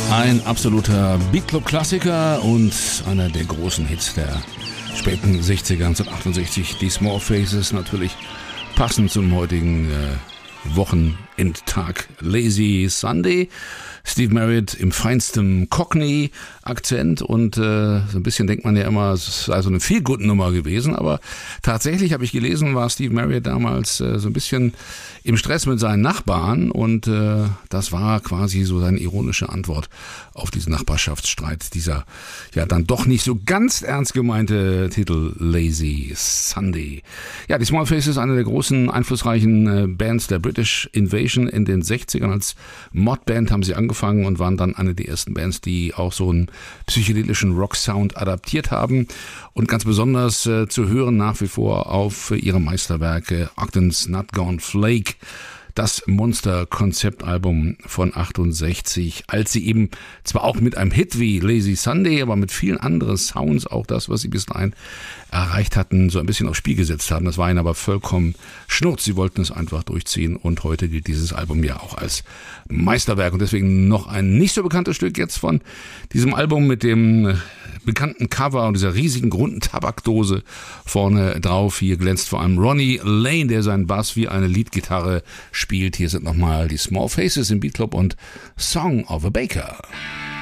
Ein absoluter Beatclub-Klassiker und einer der großen Hits der späten 60er, 1968, die Small Faces, natürlich passend zum heutigen Wochenendtag Lazy Sunday. Steve Marriott im feinsten Cockney-Akzent und so ein bisschen denkt man ja immer, es sei so eine Feel-Good-Nummer gewesen, aber tatsächlich habe ich gelesen, war Steve Marriott damals so ein bisschen im Stress mit seinen Nachbarn und das war quasi so seine ironische Antwort auf diesen Nachbarschaftsstreit, dieser ja dann doch nicht so ganz ernst gemeinte Titel Lazy Sunday. Ja, die Small Faces ist eine der großen, einflussreichen Bands der British Invasion in den 60ern. Als Modband haben sie angefangen und waren dann eine der ersten Bands, die auch so einen psychedelischen Rock-Sound adaptiert haben und ganz besonders zu hören nach wie vor auf ihre Meisterwerke Ogden's Not Gone Flake, das Monster-Konzeptalbum von 68, als sie eben zwar auch mit einem Hit wie Lazy Sunday, aber mit vielen anderen Sounds, auch das, was sie bis dahin erreicht hatten, so ein bisschen aufs Spiel gesetzt haben. Das war ihnen aber vollkommen Schnurz. Sie wollten es einfach durchziehen und heute gilt dieses Album ja auch als Meisterwerk und deswegen noch ein nicht so bekanntes Stück jetzt von diesem Album mit dem bekannten Cover und dieser riesigen runden Tabakdose vorne drauf. Hier glänzt vor allem Ronnie Lane, der seinen Bass wie eine Leadgitarre spielt. Hier sind nochmal die Small Faces im Beatclub und Song of a Baker.